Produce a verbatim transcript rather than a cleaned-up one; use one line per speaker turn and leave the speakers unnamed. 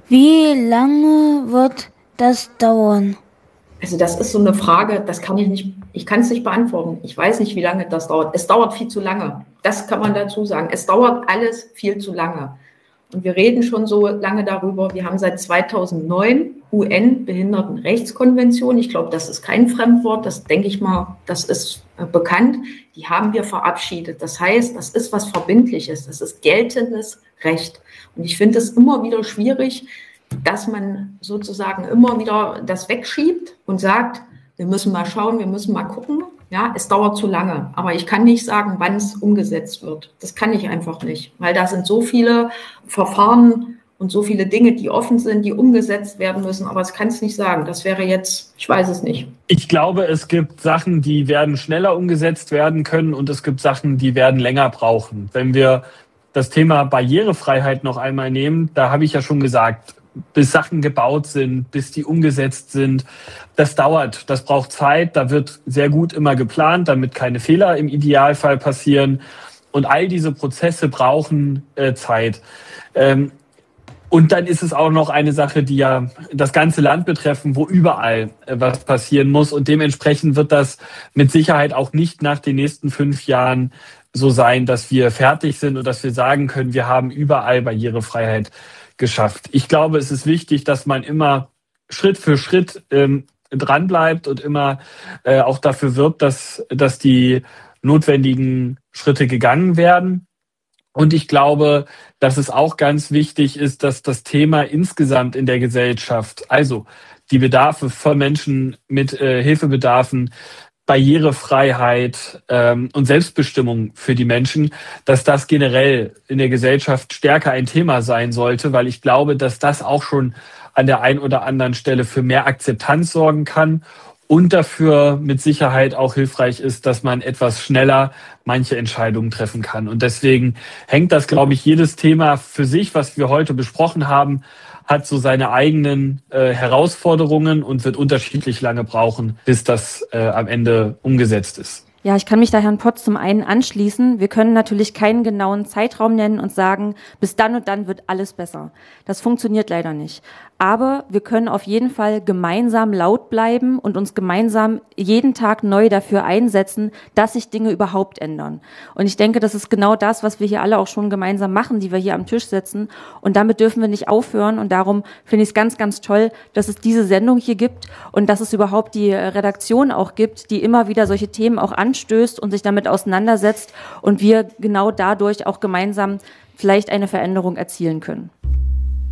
Wie lange wird das dauern?
Also das ist so eine Frage, das kann ich nicht, ich kann es nicht beantworten. Ich weiß nicht, wie lange das dauert. Es dauert viel zu lange. Das kann man dazu sagen. Es dauert alles viel zu lange. Und wir reden schon so lange darüber. Wir haben seit zweitausendneun U N-Behindertenrechtskonvention. Ich glaube, das ist kein Fremdwort. Das denke ich mal, das ist äh, bekannt. Die haben wir verabschiedet. Das heißt, das ist was Verbindliches. Das ist geltendes Recht. Und ich finde es immer wieder schwierig, dass man sozusagen immer wieder das wegschiebt und sagt, wir müssen mal schauen, wir müssen mal gucken. Ja, es dauert zu lange, aber ich kann nicht sagen, wann es umgesetzt wird. Das kann ich einfach nicht, weil da sind so viele Verfahren und so viele Dinge, die offen sind, die umgesetzt werden müssen. Aber das kann es nicht sagen. Das wäre jetzt, ich weiß es nicht.
Ich glaube, es gibt Sachen, die werden schneller umgesetzt werden können und es gibt Sachen, die werden länger brauchen. Wenn wir das Thema Barrierefreiheit noch einmal nehmen, da habe ich ja schon gesagt, bis Sachen gebaut sind, bis die umgesetzt sind. Das dauert, das braucht Zeit, da wird sehr gut immer geplant, damit keine Fehler im Idealfall passieren. Und all diese Prozesse brauchen äh, Zeit. Ähm, und dann ist es auch noch eine Sache, die ja das ganze Land betreffen, wo überall äh, was passieren muss. Und dementsprechend wird das mit Sicherheit auch nicht nach den nächsten fünf Jahren so sein, dass wir fertig sind und dass wir sagen können, wir haben überall Barrierefreiheit geschafft. Ich glaube, es ist wichtig, dass man immer Schritt für Schritt ähm, dran bleibt und immer äh, auch dafür wirbt, dass, dass die notwendigen Schritte gegangen werden. Und ich glaube, dass es auch ganz wichtig ist, dass das Thema insgesamt in der Gesellschaft, also die Bedarfe von Menschen mit äh, Hilfebedarfen, Barrierefreiheit ähm, und Selbstbestimmung für die Menschen, dass das generell in der Gesellschaft stärker ein Thema sein sollte, weil ich glaube, dass das auch schon an der einen oder anderen Stelle für mehr Akzeptanz sorgen kann und dafür mit Sicherheit auch hilfreich ist, dass man etwas schneller manche Entscheidungen treffen kann. Und deswegen hängt das, glaube ich, jedes Thema für sich, was wir heute besprochen haben, hat so seine eigenen äh, Herausforderungen und wird unterschiedlich lange brauchen, bis das äh, am Ende umgesetzt ist.
Ja, ich kann mich da Herrn Potz zum einen anschließen. Wir können natürlich keinen genauen Zeitraum nennen und sagen, bis dann und dann wird alles besser. Das funktioniert leider nicht. Aber wir können auf jeden Fall gemeinsam laut bleiben und uns gemeinsam jeden Tag neu dafür einsetzen, dass sich Dinge überhaupt ändern. Und ich denke, das ist genau das, was wir hier alle auch schon gemeinsam machen, die wir hier am Tisch sitzen. Und damit dürfen wir nicht aufhören. Und darum finde ich es ganz, ganz toll, dass es diese Sendung hier gibt und dass es überhaupt die Redaktion auch gibt, die immer wieder solche Themen auch anstößt und sich damit auseinandersetzt und wir genau dadurch auch gemeinsam vielleicht eine Veränderung erzielen können.